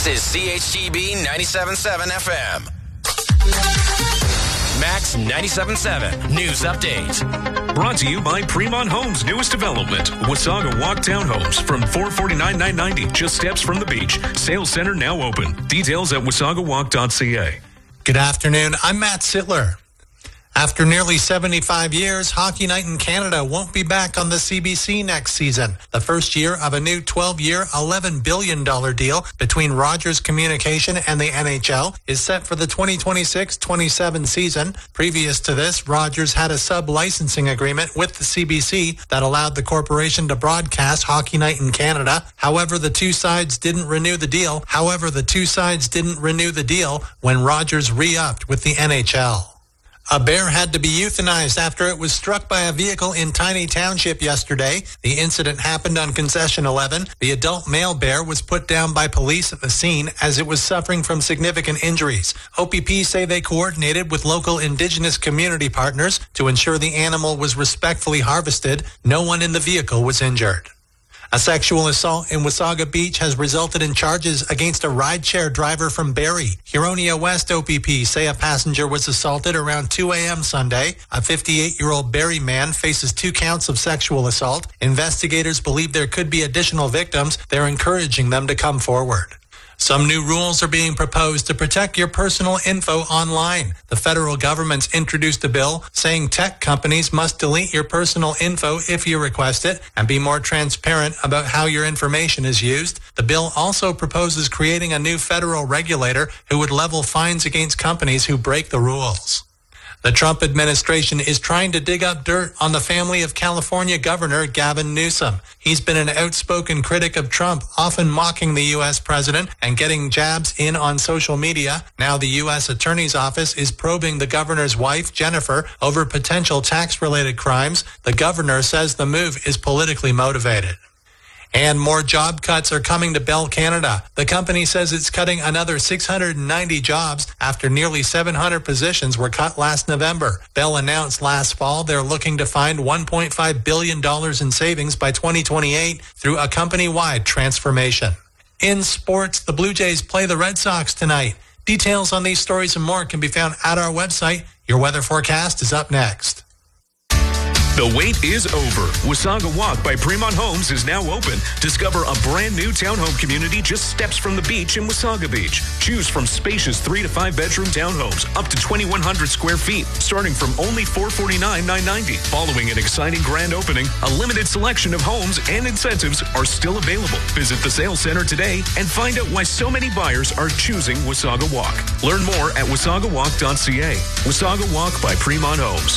This is CHGB 97.7 FM. Max 97.7 News Update. Brought to you by Fremont Homes' newest development, Wasaga Walk Townhomes from $449,990, just steps from the beach. Sales center now open. Details at wasagawalk.ca. Good afternoon. I'm Matt Sittler. After nearly 75 years, Hockey Night in Canada won't be back on the CBC next season. The first year of a new 12-year, $11 billion deal between Rogers Communication and the NHL is set for the 2026-27 season. Previous to this, Rogers had a sub-licensing agreement with the CBC that allowed the corporation to broadcast Hockey Night in Canada. However, the two sides didn't renew the deal when Rogers re-upped with the NHL. A bear had to be euthanized after it was struck by a vehicle in Tiny Township yesterday. The incident happened on Concession 11. The adult male bear was put down by police at the scene as it was suffering from significant injuries. OPP say they coordinated with local Indigenous community partners to ensure the animal was respectfully harvested. No one in the vehicle was injured. A sexual assault in Wasaga Beach has resulted in charges against a rideshare driver from Barrie. Huronia West OPP say a passenger was assaulted around 2 a.m. Sunday. A 58-year-old Barrie man faces 2 counts of sexual assault. Investigators believe there could be additional victims. They're encouraging them to come forward. Some new rules are being proposed to protect your personal info online. The federal government's introduced a bill saying tech companies must delete your personal info if you request it and be more transparent about how your information is used. The bill also proposes creating a new federal regulator who would level fines against companies who break the rules. The Trump administration is trying to dig up dirt on the family of California Governor Gavin Newsom. He's been an outspoken critic of Trump, often mocking the U.S. president and getting jabs in on social media. Now the U.S. Attorney's Office is probing the governor's wife, Jennifer, over potential tax-related crimes. The governor says the move is politically motivated. And more job cuts are coming to Bell Canada. The company says it's cutting another 690 jobs after nearly 700 positions were cut last November. Bell announced last fall they're looking to find $1.5 billion in savings by 2028 through a company-wide transformation. In sports, the Blue Jays play the Red Sox tonight. Details on these stories and more can be found at our website. Your weather forecast is up next. The wait is over. Wasaga Walk by Fremont Homes is now open. Discover a brand new townhome community just steps from the beach in Wasaga Beach. Choose from spacious 3 to 5 bedroom townhomes up to 2,100 square feet, starting from only $449,990. Following an exciting grand opening, a limited selection of homes and incentives are still available. Visit the sales center today and find out why so many buyers are choosing Wasaga Walk. Learn more at wasagawalk.ca. Wasaga Walk by Fremont Homes.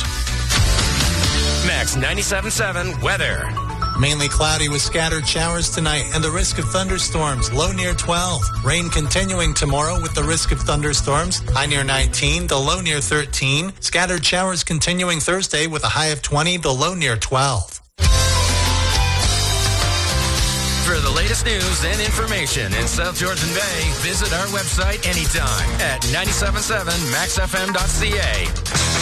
Max 97.7 weather. Mainly cloudy with scattered showers tonight and the risk of thunderstorms, low near 12. Rain continuing tomorrow with the risk of thunderstorms, high near 19, the low near 13. Scattered showers continuing Thursday with a high of 20, the low near 12. For the latest news and information in South Georgian Bay, visit our website anytime at 97.7maxfm.ca.